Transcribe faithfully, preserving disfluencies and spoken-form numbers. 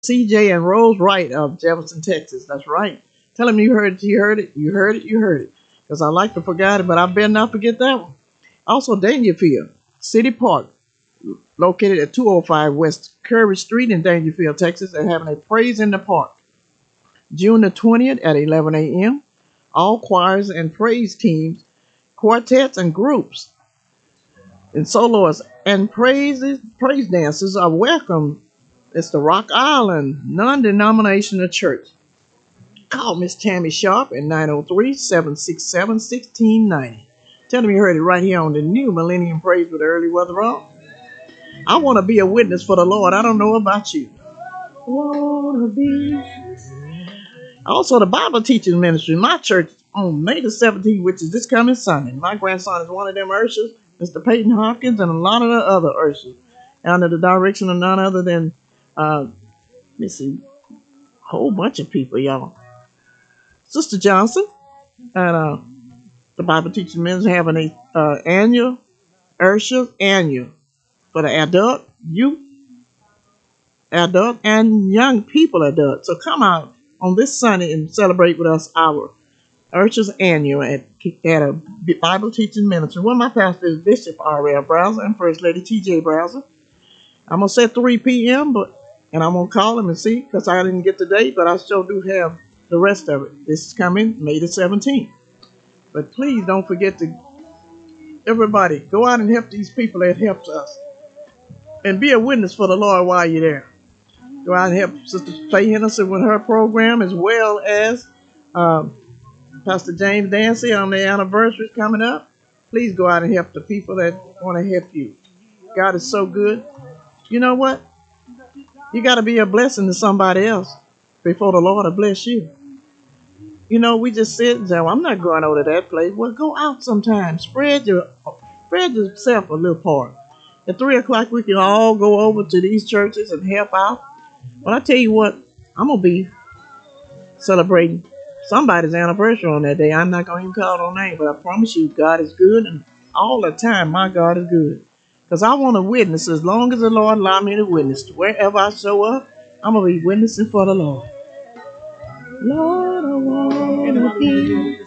C J and Rose Wright of Jefferson, Texas. That's right. Tell him you heard it, you heard it, you heard it, you heard it. Because I like to forget it, but I better not forget that one. Also, Dangerfield City Park, located at two oh five West Curry Street in Dangerfield, Texas. They're having a Praise in the Park. June the twentieth at eleven a m All choirs and praise teams, quartets and groups, and soloists and praise, praise dancers are welcome. It's the Rock Island Non-Denominational Church. Call Miss Tammy Sharp at nine oh three, seven six seven, one six nine oh. Tell them you heard it right here on the new Millennium Praise with Early Weather on. I want to be a witness for the Lord. I don't know about you. Wanna be. Also, the Bible teaching ministry, my church, on May the seventeenth, which is this coming Sunday. My grandson is one of them ushers, Mister Peyton Hawkins, and a lot of the other ushers, under the direction of none other than, uh, let me see, a whole bunch of people, y'all. Sister Johnson, and uh, the Bible teaching ministry having a uh, annual, Ursha annual, for the adult, youth, adult, and young people adult. So come out on this Sunday and celebrate with us our Ursha's annual at, at a Bible teaching ministry. Well, my pastor is Bishop R L Browser and First Lady T J Browser. I'm going to say three p m, but and I'm going to call him and see, because I didn't get the date, but I still do have the rest of it. This is coming May the seventeenth. But please don't forget to, everybody, go out and help these people that helps us. And be a witness for the Lord while you're there. Go out and help Sister Faye Henderson with her program, as well as um, Pastor James Dancy on their anniversary coming up. Please go out and help the people that want to help you. God is so good. You know what? You got to be a blessing to somebody else before the Lord will bless you. You know, we just sit and say, well, I'm not going over to that place. Well, go out sometime. Spread your, spread yourself a little part. At three o'clock, we can all go over to these churches and help out. Well, I tell you what, I'm going to be celebrating somebody's anniversary on that day. I'm not going to even call no name, but I promise you, God is good, and all the time, my God is good. Because I want to witness as long as the Lord allow me to witness. Wherever I show up, I'm going to be witnessing for the Lord. Lord, I want to be